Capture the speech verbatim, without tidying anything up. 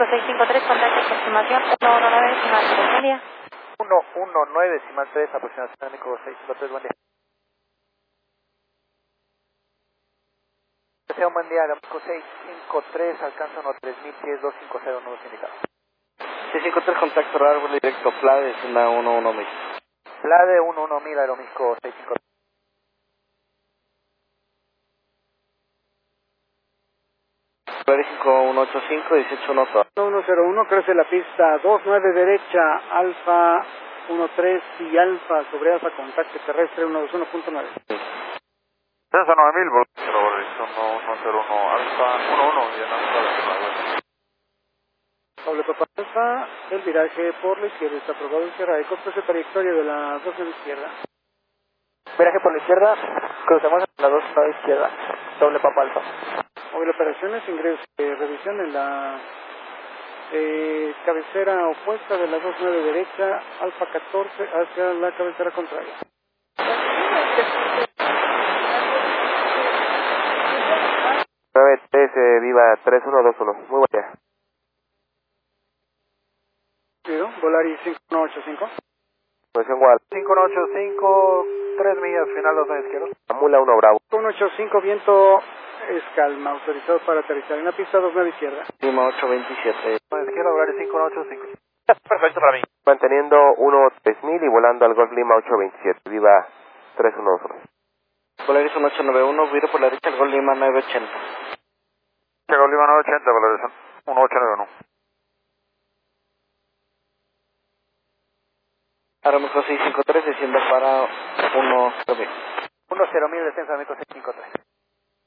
México seis cinco tres, contacto aproximación uno uno nueve, decimal tres, buen día. uno uno nueve, decimal tres, aproximación de México seis cinco tres, buen día. Deseo un buen día, México seis cinco tres, alcanza uno tres mil pies, dos cinco cero, nuevos indicados. seis cinco tres, contacto radar, vuelo directo, Plade, Zona uno uno México. Plade uno uno mil, Aeroméxico seis cinco tres. Plade cinco uno ocho cinco, dieciocho uno dos. uno cero uno, crece la pista dos nueve derecha, Alfa uno tres y Alfa sobre Alfa, contacto terrestre uno dos uno punto nueve. César nueve mil, uno cero uno, Alfa uno uno, llenando la Doble Papa Alfa, el viraje por la izquierda está aprobado, cierra de costos de trayectoria de la dos a la izquierda. Viraje por la izquierda, cruzamos a la dos a la izquierda, doble Papa Alfa. Móvil operaciones, ingreso de revisión en la eh, cabecera opuesta de la dos nueve derecha, Alfa catorce hacia la cabecera contraria. nueve tres, eh, viva tres uno dos uno, muy buen día. Volaris cinco uno ocho cinco. Posición Gual. cinco uno ocho cinco, tres millas, final dos a la izquierda. Amula uno Bravo. cinco uno ocho cinco, viento es calma, autorizado para aterrizar en la pista dos nueve izquierda. Lima ocho veintisiete. A la izquierda, Volaris cinco uno ocho cinco. Perfecto para mí. Manteniendo uno tres mil y volando al Golf Lima ocho veintisiete, viva tres uno dos uno. Polaris uno ocho nueve uno, viro por la derecha al Golf Lima nueve ochenta. Golf Lima nueve ochenta, Volaris uno ocho nueve uno. Aeroméxico seis cinco tres, descienda para uno cero mil. uno cero mil, descenso de México seis cinco tres.